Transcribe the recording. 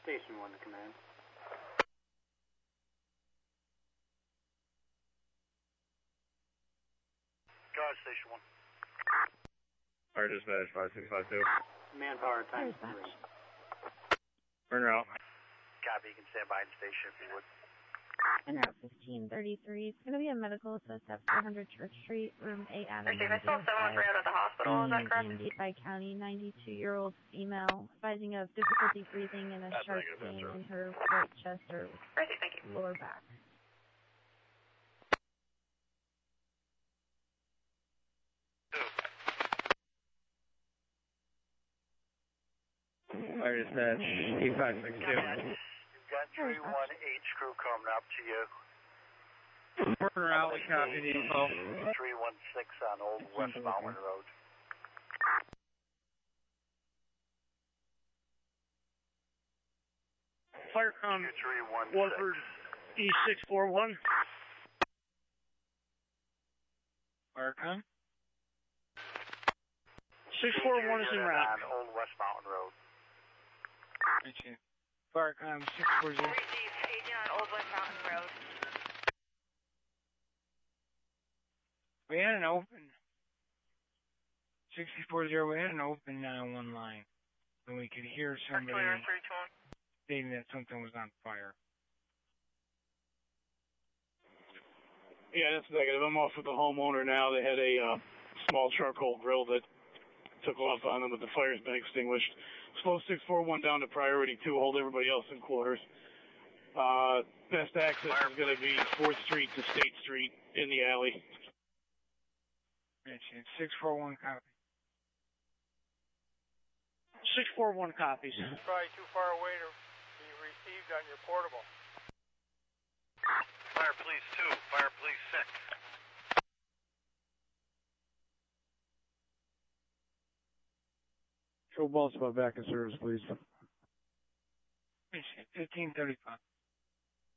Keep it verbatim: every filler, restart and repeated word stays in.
Station one to command. Guard Station one. Fire dispatch five six five two. Manpower times three. Burn route. Copy, you can stand by in station if you would. En route fifteen thirty-three. It's going to be a medical assist at four hundred Church Street, room eight Adam. Receive, I saw someone right at the hospital, is that correct? E M D by County, ninety-two-year-old female, advising of difficulty breathing and a That's sharp negative, pain answer. in her right chest or Receive, thank you. lower back. Fire dispatch eight five six two. You've got three one H crew coming up to you. Burn route, we copy the info. three one six on Old West Mountain Road. Firecom two three one six. Woodford E six four one. Firecom. six four one is en route. On Old West Mountain Road. Firecom six four zero. Receive, agent on Old West Mountain Road. We had an open sixty-four zero. We had an open nine one line, and we could hear somebody stating that something was on fire. Yeah, that's negative. I'm off with the homeowner now. They had a uh, small charcoal grill that took off on them, but the fire's been extinguished. Slow six four one down to priority two. Hold everybody else in quarters. Uh, best access Fire, is going to be fourth Street to State Street in the alley. six four one copy. six four one copies. It's probably too far away to be received on your portable. Fire Police two, Fire Police six. Show balls about back in service, please. fifteen thirty-five.